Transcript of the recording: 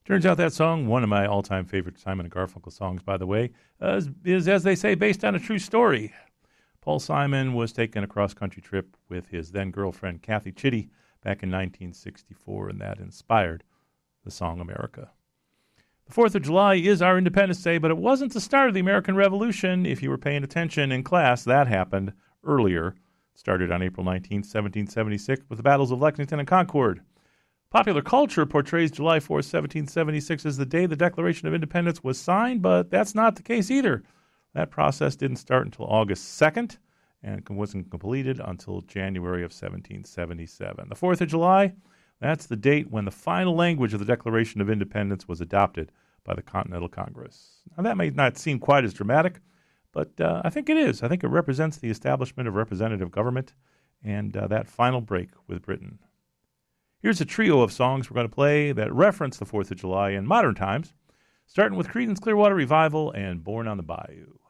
Turns out that song, one of my all-time favorite Simon & Garfunkel songs, by the way, is, as they say, based on a true story. Paul Simon was taking a cross-country trip with his then-girlfriend, Kathy Chitty, back in 1964, and that inspired the song America. The 4th of July is our Independence Day, but it wasn't the start of the American Revolution. If you were paying attention in class, that happened earlier. It started on April 19, 1776, with the battles of Lexington and Concord. Popular culture portrays July 4, 1776 as the day the Declaration of Independence was signed, but that's not the case either. That process didn't start until August 2nd and wasn't completed until January of 1777. The 4th of July, that's the date when the final language of the Declaration of Independence was adopted by the Continental Congress. Now, that may not seem quite as dramatic, but I think it is. I think it represents the establishment of representative government and that final break with Britain. Here's a trio of songs we're going to play that reference the 4th of July in modern times, starting with Creedence Clearwater Revival and Born on the Bayou.